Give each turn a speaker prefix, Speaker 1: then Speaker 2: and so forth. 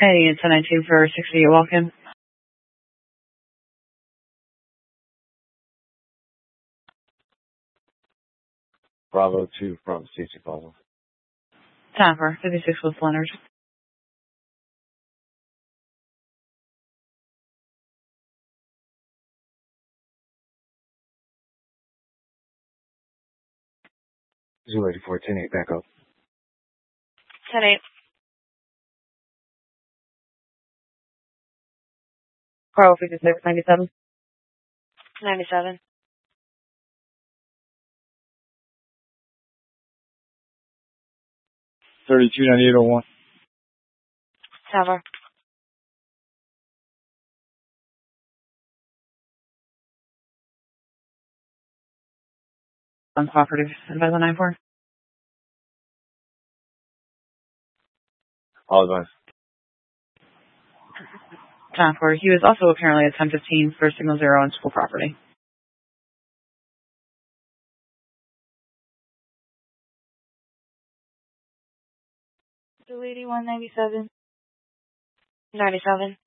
Speaker 1: Heading in 1092 for 68 walk-in.
Speaker 2: Bravo 2 from CC Plaza.
Speaker 1: Time for 56 with Leonard.
Speaker 2: Zoo 84, 10-8, back up.
Speaker 1: 10-8. Bravo 56, 97. 97.
Speaker 2: $32, 9801.
Speaker 1: Tower. Uncooperative. Advise on 9-4.
Speaker 2: Apologize.
Speaker 1: Time for. He was also apparently at 1015 for signal 0 on school property.
Speaker 3: Zoo 81, 97.
Speaker 1: 97.